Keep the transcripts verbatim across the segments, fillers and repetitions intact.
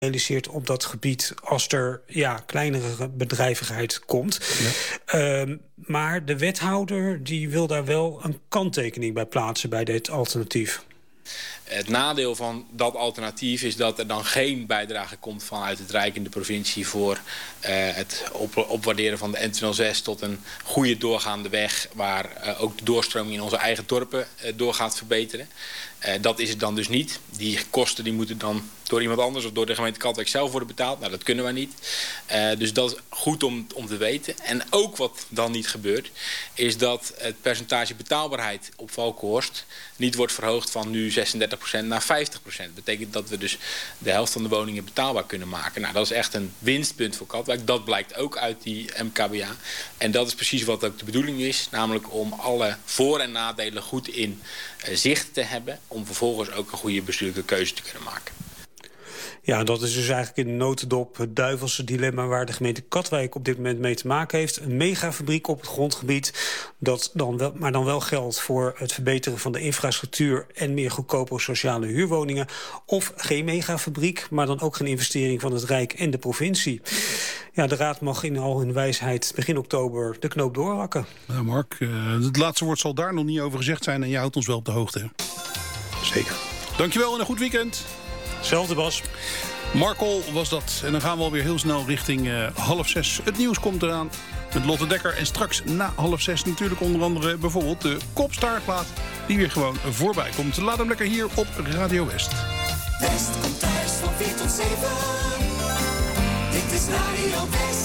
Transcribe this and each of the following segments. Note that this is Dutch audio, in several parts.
realiseert op dat gebied als er ja, kleinere bedrijvigheid komt. Ja. Uh, maar de wethouder die wil daar wel een kanttekening bij plaatsen bij dit alternatief. Het nadeel van dat alternatief is dat er dan geen bijdrage komt vanuit het Rijk in de provincie voor uh, het op, opwaarderen van de N tweehonderdzes tot een goede doorgaande weg waar uh, ook de doorstroming in onze eigen dorpen uh, door gaat verbeteren. Uh, dat is het dan dus niet. Die kosten die moeten dan door iemand anders of door de gemeente Katwijk zelf worden betaald. Nou, dat kunnen wij niet. Uh, dus dat is goed om, om te weten. En ook wat dan niet gebeurt, is dat het percentage betaalbaarheid op Valkenhorst niet wordt verhoogd van nu zesendertig procent naar vijftig procent. Dat betekent dat we dus de helft van de woningen betaalbaar kunnen maken. Nou, dat is echt een winstpunt voor Katwijk. Dat blijkt ook uit die M K B A. En dat is precies wat ook de bedoeling is. Namelijk om alle voor- en nadelen goed in uh, zicht te hebben. Om vervolgens ook een goede bestuurlijke keuze te kunnen maken. Ja, dat is dus eigenlijk in de notendop het duivelse dilemma waar de gemeente Katwijk op dit moment mee te maken heeft. Een megafabriek op het grondgebied, dat dan wel, maar dan wel geldt voor het verbeteren van de infrastructuur en meer goedkope sociale huurwoningen. Of geen megafabriek, maar dan ook geen investering van het Rijk en de provincie. Ja, de Raad mag in al hun wijsheid begin oktober de knoop doorhakken. Nou Mark, uh, het laatste woord zal daar nog niet over gezegd zijn en je houdt ons wel op de hoogte. Hè? Zeker. Dankjewel en een goed weekend. Hetzelfde, Bas. Markel was dat. En dan gaan we alweer heel snel richting uh, half zes. Het nieuws komt eraan met Lotte Dekker. En straks na half zes natuurlijk onder andere bijvoorbeeld de Kopstaartplaat die weer gewoon voorbij komt. Laat hem lekker hier op Radio West. West komt thuis van vier tot zeven. Dit is Radio West.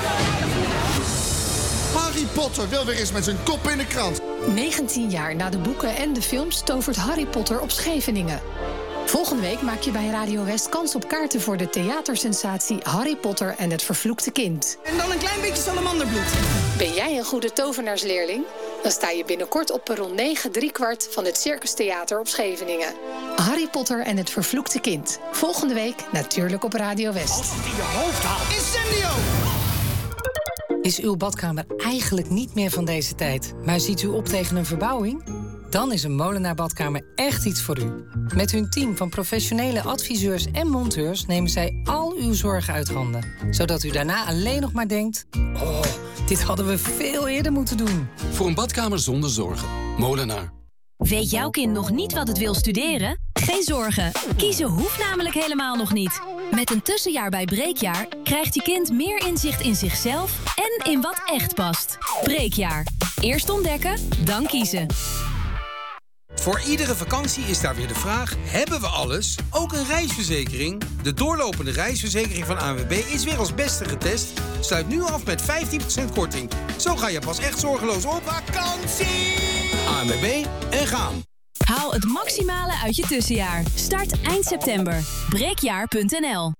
Harry Potter wil weer eens met zijn kop in de krant. negentien jaar na de boeken en de films tovert Harry Potter op Scheveningen. Volgende week maak je bij Radio West kans op kaarten voor de theatersensatie Harry Potter en het vervloekte kind. En dan een klein beetje salamanderbloed. Ben jij een goede tovenaarsleerling? Dan sta je binnenkort op perron negen driekwart van het Circus Theater op Scheveningen. Harry Potter en het vervloekte kind. Volgende week natuurlijk op Radio West. Als het in je hoofd haalt. Incendio! Is uw badkamer eigenlijk niet meer van deze tijd, maar ziet u op tegen een verbouwing? Dan is een Molenaar Badkamer echt iets voor u. Met hun team van professionele adviseurs en monteurs nemen zij al uw zorgen uit handen. Zodat u daarna alleen nog maar denkt: oh, dit hadden we veel eerder moeten doen. Voor een badkamer zonder zorgen. Molenaar. Weet jouw kind nog niet wat het wil studeren? Geen zorgen. Kiezen hoeft namelijk helemaal nog niet. Met een tussenjaar bij Breekjaar krijgt je kind meer inzicht in zichzelf en in wat echt past. Breekjaar. Eerst ontdekken, dan kiezen. Voor iedere vakantie is daar weer de vraag: hebben we alles? Ook een reisverzekering? De doorlopende reisverzekering van A N W B is weer als beste getest. Sluit nu af met vijftien procent korting. Zo ga je pas echt zorgeloos op vakantie. A N W B en gaan. Haal het maximale uit je tussenjaar. Start eind september. breekjaar punt n l.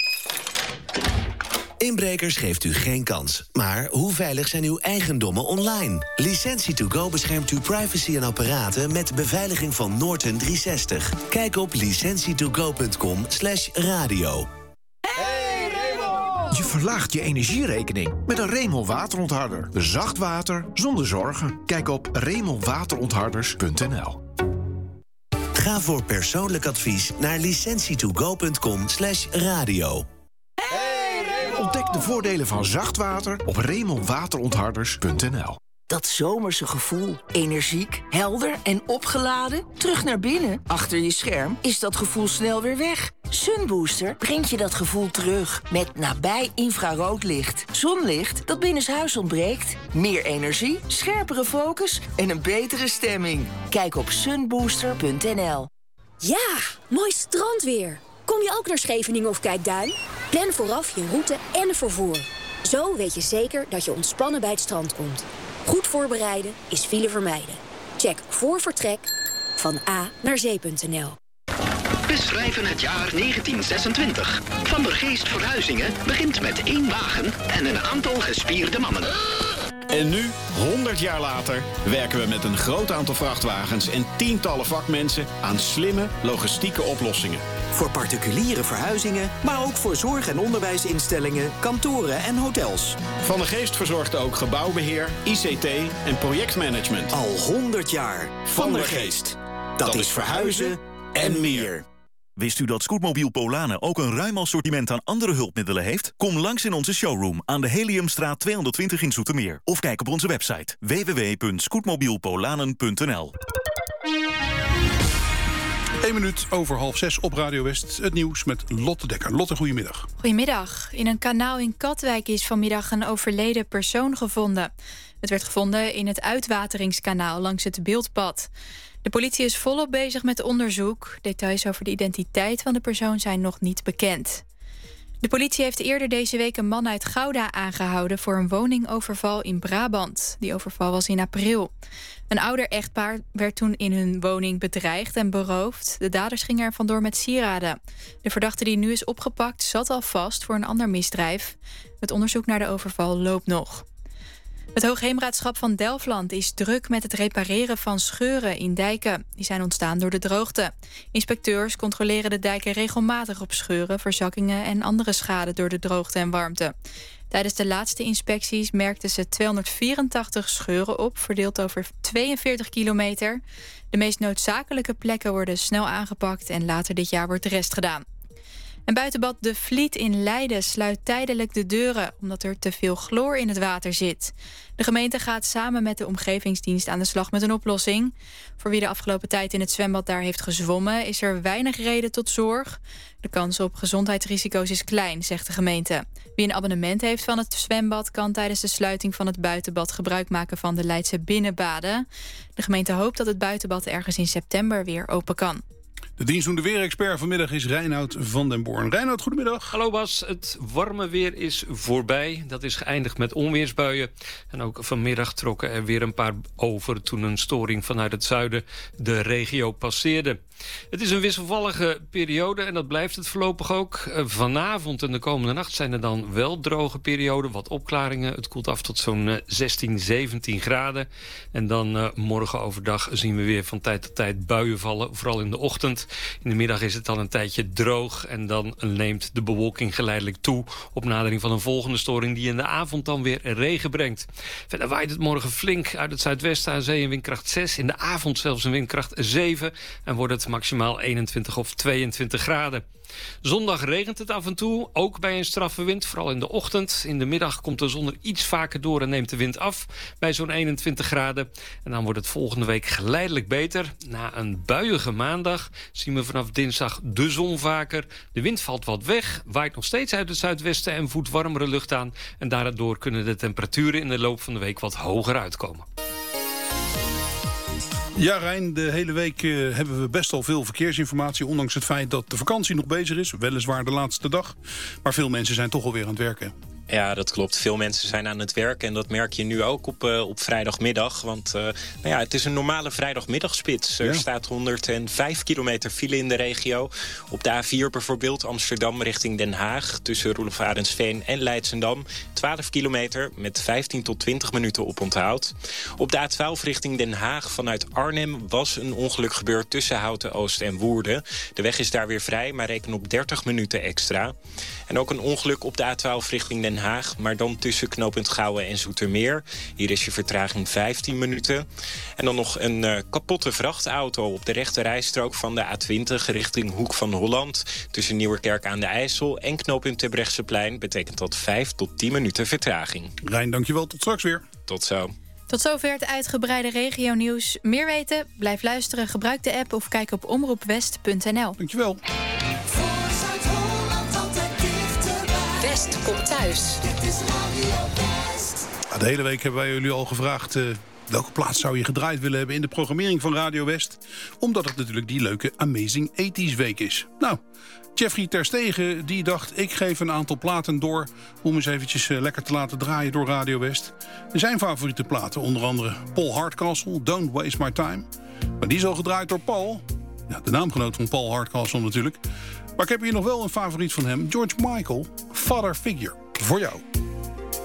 Inbrekers geeft u geen kans. Maar hoe veilig zijn uw eigendommen online? Licentie to go beschermt uw privacy en apparaten met beveiliging van Norton driehonderdzestig. Kijk op licentie to go punt com slash radio. Hey Raymond! Je verlaagt je energierekening met een Raymond waterontharder. Zacht water zonder zorgen. Kijk op raymond waterontharders punt n l. Ga voor persoonlijk advies naar licentie to go punt com slash radio. Ontdek de voordelen van zacht water op raymond waterontharders punt n l. Dat zomerse gevoel, energiek, helder en opgeladen, terug naar binnen. Achter je scherm is dat gevoel snel weer weg. Sunbooster brengt je dat gevoel terug met nabij infraroodlicht. Zonlicht dat binnenshuis ontbreekt. Meer energie, scherpere focus en een betere stemming. Kijk op sunbooster punt n l. Ja, mooi strandweer. Kom je ook naar Scheveningen of Kijkduin? Plan vooraf je route en vervoer. Zo weet je zeker dat je ontspannen bij het strand komt. Goed voorbereiden is file vermijden. Check voor vertrek van A naar zee punt n l. We schrijven het jaar negentien zesentwintig. Van der Geest Verhuizingen begint met één wagen en een aantal gespierde mannen. En nu, honderd jaar later, werken we met een groot aantal vrachtwagens en tientallen vakmensen aan slimme logistieke oplossingen. Voor particuliere verhuizingen, maar ook voor zorg- en onderwijsinstellingen, kantoren en hotels. Van der Geest verzorgt ook gebouwbeheer, I C T en projectmanagement. Al honderd jaar. Van der Geest. Dat is verhuizen en meer. Wist u dat Scootmobiel Polanen ook een ruim assortiment aan andere hulpmiddelen heeft? Kom langs in onze showroom aan de Heliumstraat tweehonderdtwintig in Zoetermeer. Of kijk op onze website w w w punt scootmobielpolanen punt n l. Eén minuut over half zes op Radio West. Het nieuws met Lotte Dekker. Lotte, goedemiddag. Goedemiddag. In een kanaal in Katwijk is vanmiddag een overleden persoon gevonden. Het werd gevonden in het uitwateringskanaal langs het Beeldpad. De politie is volop bezig met onderzoek. Details over de identiteit van de persoon zijn nog niet bekend. De politie heeft eerder deze week een man uit Gouda aangehouden voor een woningoverval in Brabant. Die overval was in april. Een ouder echtpaar werd toen in hun woning bedreigd en beroofd. De daders gingen er vandoor met sieraden. De verdachte die nu is opgepakt zat al vast voor een ander misdrijf. Het onderzoek naar de overval loopt nog. Het Hoogheemraadschap van Delfland is druk met het repareren van scheuren in dijken. Die zijn ontstaan door de droogte. Inspecteurs controleren de dijken regelmatig op scheuren, verzakkingen en andere schade door de droogte en warmte. Tijdens de laatste inspecties merkten ze tweehonderdvierentachtig scheuren op, verdeeld over tweeënveertig kilometer. De meest noodzakelijke plekken worden snel aangepakt en later dit jaar wordt de rest gedaan. En buitenbad De Vliet in Leiden sluit tijdelijk de deuren omdat er te veel chloor in het water zit. De gemeente gaat samen met de omgevingsdienst aan de slag met een oplossing. Voor wie de afgelopen tijd in het zwembad daar heeft gezwommen is er weinig reden tot zorg. De kans op gezondheidsrisico's is klein, zegt de gemeente. Wie een abonnement heeft van het zwembad kan tijdens de sluiting van het buitenbad gebruik maken van de Leidse binnenbaden. De gemeente hoopt dat het buitenbad ergens in september weer open kan. De dienstdoende weerexpert vanmiddag is Reinoud van den Born. Reinoud, goedemiddag. Hallo Bas, het warme weer is voorbij. Dat is geëindigd met onweersbuien. En ook vanmiddag trokken er weer een paar over toen een storing vanuit het zuiden de regio passeerde. Het is een wisselvallige periode en dat blijft het voorlopig ook. Vanavond en de komende nacht zijn er dan wel droge perioden, wat opklaringen. Het koelt af tot zo'n zestien, zeventien graden. En dan uh, morgen overdag zien we weer van tijd tot tijd buien vallen, vooral in de ochtend. In de middag is het al een tijdje droog en dan neemt de bewolking geleidelijk toe op nadering van een volgende storing die in de avond dan weer regen brengt. Verder waait het morgen flink uit het zuidwesten aan zee een windkracht zes. In de avond zelfs een windkracht zeven en wordt het maximaal eenentwintig of tweeëntwintig graden. Zondag regent het af en toe, ook bij een straffe wind, vooral in de ochtend. In de middag komt de zon er iets vaker door en neemt de wind af bij zo'n eenentwintig graden. En dan wordt het volgende week geleidelijk beter. Na een buiige maandag zien we vanaf dinsdag de zon vaker. De wind valt wat weg, waait nog steeds uit het zuidwesten en voert warmere lucht aan. En daardoor kunnen de temperaturen in de loop van de week wat hoger uitkomen. Ja, Rijn, de hele week uh, hebben we best al veel verkeersinformatie, ondanks het feit dat de vakantie nog bezig is. Weliswaar de laatste dag, maar veel mensen zijn toch alweer aan het werken. Ja, dat klopt. Veel mensen zijn aan het werken en dat merk je nu ook op, uh, op vrijdagmiddag. Want uh, nou ja, het is een normale vrijdagmiddagspits. Er ja. staat honderdvijf kilometer file in de regio. Op de A vier bijvoorbeeld Amsterdam richting Den Haag tussen Roelof Arendsveen en Leidschendam. twaalf kilometer met vijftien tot twintig minuten oponthoud. Op de A twaalf richting Den Haag vanuit Arnhem was een ongeluk gebeurd tussen Houten Oost en Woerden. De weg is daar weer vrij, maar reken op dertig minuten extra. En ook een ongeluk op de A twaalf richting Den Haag, maar dan tussen knooppunt Gouwen en Zoetermeer. Hier is je vertraging vijftien minuten. En dan nog een uh, kapotte vrachtauto op de rechte rijstrook van de A twintig richting Hoek van Holland. Tussen Nieuwerkerk aan de IJssel en knooppunt Terbrechtseplein betekent dat vijf tot tien minuten vertraging. Rijn, dankjewel. Tot straks weer. Tot zo. Tot zover het uitgebreide regionieuws. Meer weten? Blijf luisteren, gebruik de app of kijk op omroepwest punt n l. Dankjewel. West komt thuis. De hele week hebben wij jullie al gevraagd Uh, welke plaats zou je gedraaid willen hebben in de programmering van Radio West? Omdat het natuurlijk die leuke Amazing eighties week is. Nou, Jeffrey Terstegen die dacht, ik geef een aantal platen door om eens eventjes uh, lekker te laten draaien door Radio West. En zijn favoriete platen, onder andere Paul Hardcastle, Don't Waste My Time. Maar die is al gedraaid door Paul. Ja, de naamgenoot van Paul Hardcastle natuurlijk. Maar ik heb hier nog wel een favoriet van hem, George Michael, Father Figure. Voor jou.